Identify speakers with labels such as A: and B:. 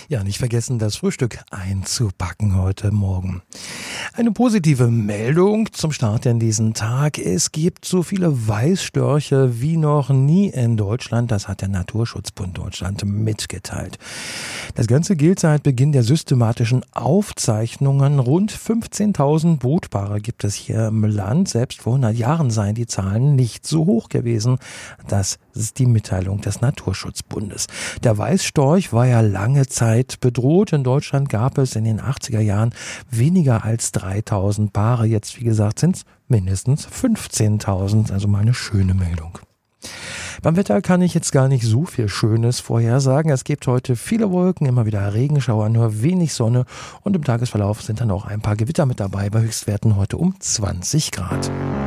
A: Ja, nicht vergessen, das Frühstück einzupacken heute Morgen. Eine positive Meldung zum Start in diesen Tag. Es gibt so viele Weißstörche wie noch nie in Deutschland. Das hat der Naturschutzbund Deutschland mitgeteilt. Das Ganze gilt seit Beginn der systematischen Aufzeichnungen. Rund 15.000 Brutpaare gibt es hier im Land. Selbst vor 100 Jahren seien die Zahlen nicht so hoch gewesen. Das ist die Mitteilung des Naturschutzbundes. Der Weißstorch war ja lange Zeit bedroht. In Deutschland gab es in den 80er Jahren weniger als 3.000 Paare. Jetzt, wie gesagt, sind es mindestens 15.000. Also mal eine schöne Meldung. Beim Wetter kann ich jetzt gar nicht so viel Schönes vorhersagen. Es gibt heute viele Wolken, immer wieder Regenschauer, nur wenig Sonne. Und im Tagesverlauf sind dann auch ein paar Gewitter mit dabei, bei Höchstwerten heute um 20 Grad.